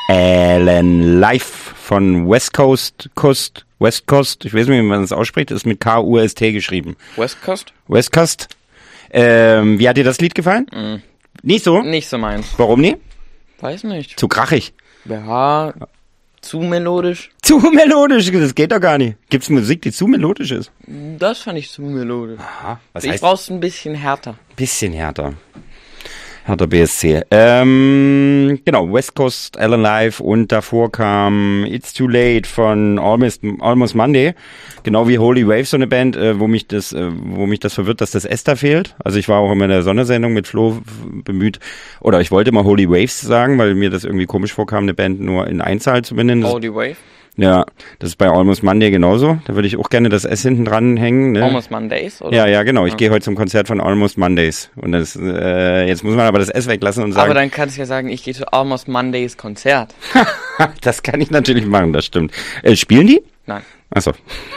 Alan Live von West Coast, ich weiß nicht, wie man das ausspricht, ist mit K-U-S-T geschrieben. West Coast? West Coast. Wie hat dir das Lied gefallen? Nicht so? Nicht so meins. Warum nie? Weiß nicht. Zu krachig. Ja, zu melodisch. Zu melodisch, das geht doch gar nicht. Gibt's Musik, die zu melodisch ist? Das fand ich zu melodisch. Aha. Was Ich heißt? brauch's ein bisschen härter. Bisschen härter. Härter BSC. Genau, West Coast, Alan Live und davor kam It's Too Late von Almost Monday. Genau wie Holy Waves, so eine Band, wo mich das verwirrt, dass das S da fehlt. Also ich war auch immer in der Sondersendung mit Flo bemüht, oder ich wollte mal Holy Waves sagen, weil mir das irgendwie komisch vorkam, eine Band nur in Einzahl zu benennen. Holy Wave? Ja, das ist bei Almost Monday genauso. Da würde ich auch gerne das S hinten dran hängen. Ne? Almost Mondays, oder? Ja, genau. Ich gehe heute zum Konzert von Almost Mondays. Und das, jetzt muss man aber das S weglassen und sagen. Aber dann kannst du ja sagen, ich gehe zu Almost Mondays Konzert. Das kann ich natürlich machen, das stimmt. Spielen die? Nein. Achso.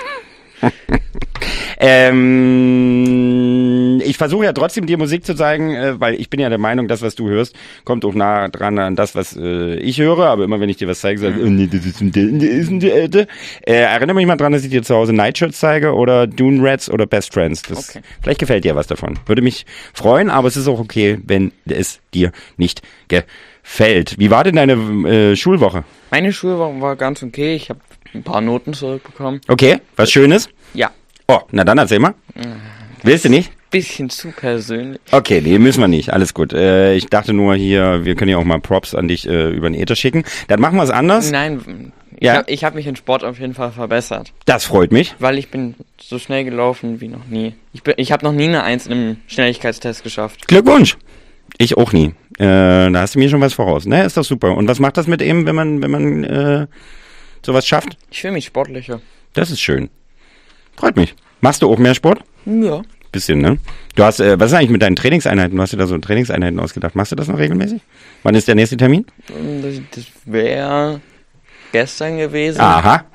Ich versuche ja trotzdem dir Musik zu zeigen, weil ich bin ja der Meinung, das, was du hörst, kommt auch nah dran an das, was ich höre, aber immer wenn ich dir was zeige, sage ich, nee, das ist erinnere mich mal dran, dass ich dir zu Hause Nightshirts zeige oder Dune Rats oder Best Friends. Okay. Vielleicht gefällt dir was davon. Würde mich freuen, aber es ist auch okay, wenn es dir nicht gefällt. Wie war denn deine Schulwoche? Meine Schulwoche war ganz okay. Ich habe ein paar Noten zurückbekommen. Okay, was Schönes? Ja. Oh, na dann erzähl mal. Willst du nicht? Bisschen zu persönlich. Okay, nee, müssen wir nicht. Alles gut. Ich dachte nur hier, wir können ja auch mal Props an dich über den Äther schicken. Dann machen wir es anders. Nein, Ja? ich hab mich in Sport auf jeden Fall verbessert. Das freut mich. Weil ich bin so schnell gelaufen wie noch nie. Ich habe noch nie eine 1 im Schnelligkeitstest geschafft. Glückwunsch. Ich auch nie. Da hast du mir schon was voraus. Ne, ist doch super. Und was macht das mit ihm, wenn man sowas schafft? Ich fühle mich sportlicher. Das ist schön. Freut mich. Machst du auch mehr Sport? Ja. Bisschen, ne? Du hast, was ist eigentlich mit deinen Trainingseinheiten? Du hast dir da so Trainingseinheiten ausgedacht. Machst du das noch regelmäßig? Wann ist der nächste Termin? Das wäre gestern gewesen. Aha.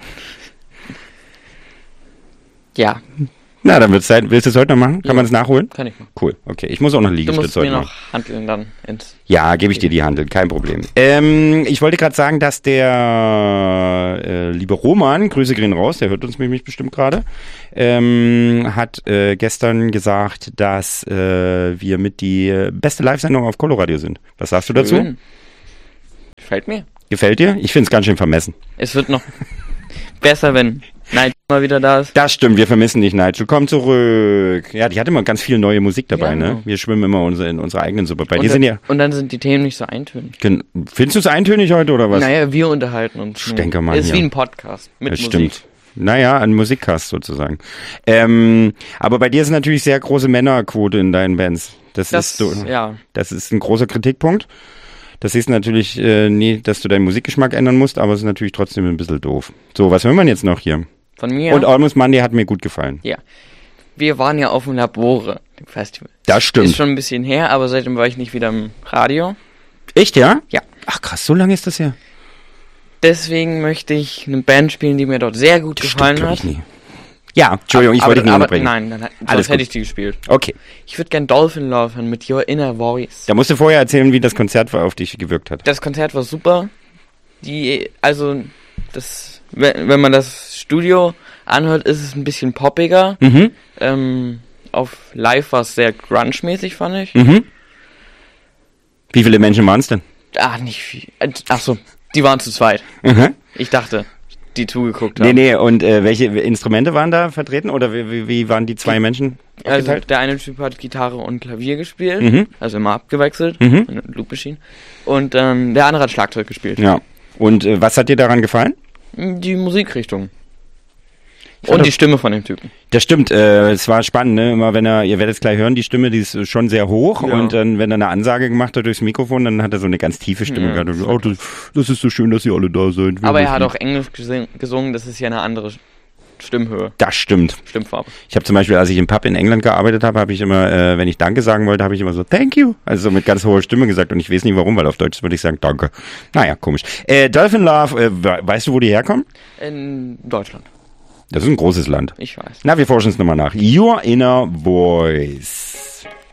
Ja. Na, dann wird's Zeit. Willst du es heute noch machen? Kann man das nachholen? Kann ich machen. Cool, okay. Ich muss auch noch Du Liegestütze musst heute mir machen. noch handeln dann ins... Ja, gebe ich dir die Handel, kein Problem. Ich wollte gerade sagen, dass der liebe Roman, Grüße gehen raus, der hört uns nämlich bestimmt gerade, hat gestern gesagt, dass wir mit die beste Live-Sendung auf Coloradio sind. Was sagst du dazu? Schön. Gefällt mir. Gefällt dir? Ich finde es ganz schön vermessen. Es wird noch besser, wenn Nigel mal wieder da ist. Das stimmt, wir vermissen dich, Nigel. Komm zurück. Ja, die hat immer ganz viel neue Musik dabei, Ja. ne? Wir schwimmen immer in unserer eigenen Suppe. Bei Und dir sind ja... und dann sind die Themen nicht so eintönig. Findest du es eintönig heute, oder was? Naja, wir unterhalten uns. Ich denke mal, Ist ja. wie ein Podcast mit Das Musik. stimmt. Naja, ein Musikcast sozusagen. Aber bei dir ist natürlich sehr große Männerquote in deinen Bands. Das ist ein großer Kritikpunkt. Das ist natürlich nie, dass du deinen Musikgeschmack ändern musst, aber es ist natürlich trotzdem ein bisschen doof. So, was hören wir jetzt noch hier? Von mir? Und Almost Monday hat mir gut gefallen. Ja. Wir waren ja auf dem Labore, dem Festival. Das stimmt. Ist schon ein bisschen her, aber seitdem war ich nicht wieder im Radio. Echt, ja? Ja. Ach krass, so lange ist das her? Deswegen möchte ich eine Band spielen, die mir dort sehr gut gefallen glaub hat. ich nie. Ja, Entschuldigung, ich wollte dich nur unterbrechen. Nein, Alles sonst hätte gut. ich die gespielt. Okay. Ich würde gern Dolphin Love hören mit Your Inner Voice. Da musst du vorher erzählen, wie das Konzert auf dich gewirkt hat. Das Konzert war super. Wenn man das Studio anhört, ist es ein bisschen poppiger. Auf Live war es sehr grunge-mäßig, fand ich. Wie viele Menschen waren es denn? Nicht viel. Achso, die waren zu zweit. Ich dachte, die zugeguckt haben. Nee, und welche Instrumente waren da vertreten? Oder wie waren die zwei Menschen Also aufgeteilt? der eine Typ hat Gitarre und Klavier gespielt, also immer abgewechselt, eine Loop Machine. Und der andere hat Schlagzeug gespielt. Ja. Und was hat dir daran gefallen? Die Musikrichtung. Und die Stimme von dem Typen. Das stimmt, es war spannend, ne? Immer ihr werdet es gleich hören, die Stimme, die ist schon sehr hoch, Ja. und dann, wenn er eine Ansage gemacht hat durchs Mikrofon, dann hat er so eine ganz tiefe Stimme gehabt. Und, das ist so schön, dass ihr alle da seid. Aber er hat auch Englisch gesungen, das ist ja eine andere Stimmhöhe, Das stimmt. Stimmfarbe. Ich habe zum Beispiel, als ich im Pub in England gearbeitet habe, habe ich immer, wenn ich Danke sagen wollte, habe ich immer so Thank you, also so mit ganz hoher Stimme gesagt, und ich weiß nicht warum, weil auf Deutsch würde ich sagen Danke. Naja, komisch. Dolphin Love, weißt du, wo die herkommen? In Deutschland. Das ist ein großes Land. Ich weiß. Na, wir forschen es nochmal nach. Your Inner Voice.